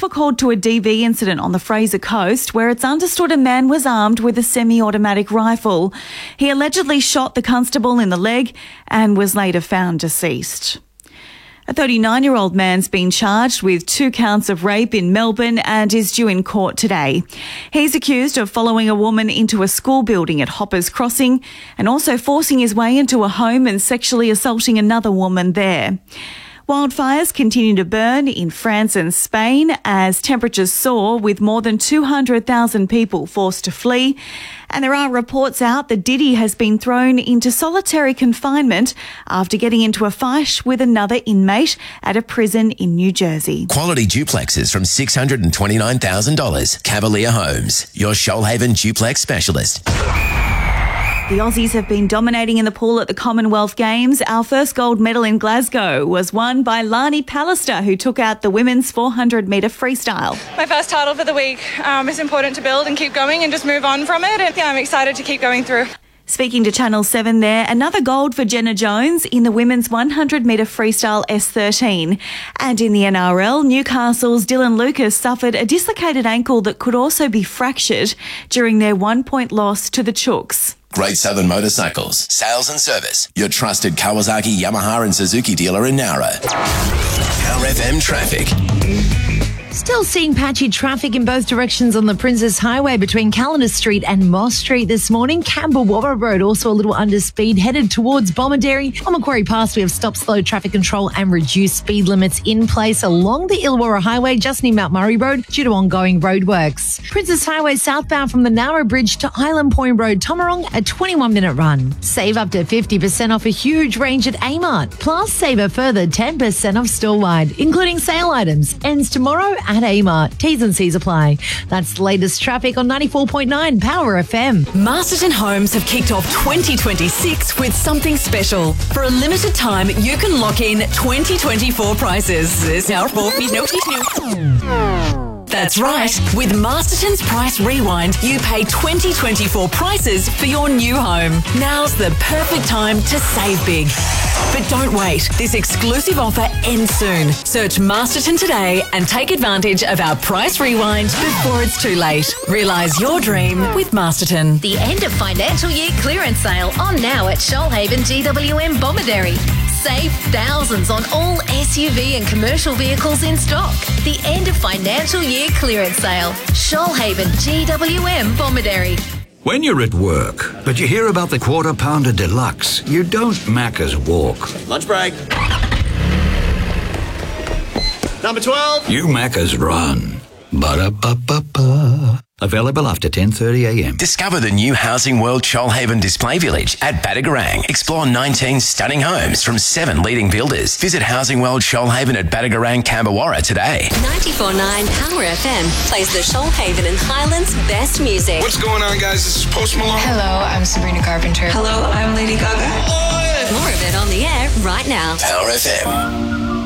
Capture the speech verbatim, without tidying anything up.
were called to a D V incident on the Fraser Coast where it's understood a man was armed with a semi-automatic rifle. He allegedly shot the constable in the leg and was later found deceased. A thirty-nine-year-old man's been charged with two counts of rape in Melbourne and is due in court today. He's accused of following a woman into a school building at Hoppers Crossing and also forcing his way into a home and sexually assaulting another woman there. Wildfires continue to burn in France and Spain as temperatures soar, with more than two hundred thousand people forced to flee. And there are reports out that Diddy has been thrown into solitary confinement after getting into a fight with another inmate at a prison in New Jersey. Quality duplexes from six hundred twenty-nine thousand dollars. Cavalier Homes, your Shoalhaven duplex specialist. The Aussies have been dominating in the pool at the Commonwealth Games. Our first gold medal in Glasgow was won by Lani Pallister, who took out the women's four hundred metre freestyle. My first title for the week. Um, it's important to build and keep going and just move on from it. And yeah, I'm excited to keep going through. Speaking to Channel seven there, another gold for Jenna Jones in the women's one hundred metre freestyle S thirteen. And in the N R L, Newcastle's Dylan Lucas suffered a dislocated ankle that could also be fractured during their one-point loss to the Chooks. Great Southern Motorcycles, sales and service. Your trusted Kawasaki, Yamaha and Suzuki dealer in Nowra. Power F M traffic. Still seeing patchy traffic in both directions on the Princess Highway between Callender Street and Moss Street this morning. Camberwara Road also a little under speed headed towards Bomaderry. On Macquarie Pass, we have stop slow traffic control and reduced speed limits in place along the Illawarra Highway just near Mount Murray Road due to ongoing roadworks. Princess Highway southbound from the Nowra Bridge to Island Point Road, Tomarong, a twenty-one minute run. Save up to fifty percent off a huge range at Amart. Plus, save a further ten percent off store-wide, including sale items. Ends tomorrow at Amart. T's and C's apply. That's the latest traffic on ninety-four point nine Power F M. Masterton Homes have kicked off twenty twenty-six with something special. For a limited time, you can lock in twenty twenty-four prices. There's now four That's right. With Masterton's Price Rewind, you pay twenty twenty-four prices for your new home. Now's the perfect time to save big. But don't wait. This exclusive offer ends soon. Search Masterton today and take advantage of our Price Rewind before it's too late. Realise your dream with Masterton. The end of financial year clearance sale on now at Shoalhaven G W M Bomaderry. Save thousands on all S U V and commercial vehicles in stock. The end of financial year clearance sale. Shoalhaven G W M Bomaderry. When you're at work, but you hear about the Quarter Pounder Deluxe, you don't Macca's walk. Lunch break. Number twelve. You Macca's run. Ba-da-ba-ba-ba. Available after ten thirty a m. Discover the new Housing World Shoalhaven Display Village at Badagarang. Explore nineteen stunning homes from seven leading builders. Visit Housing World Shoalhaven at Badagarang, Camberwara today. ninety-four point nine Power F M plays the Shoalhaven and Highlands best music. What's going on, guys? This is Post Malone. Hello, I'm Sabrina Carpenter. Hello, I'm Lady Gaga. More of it on the air right now. Power F M.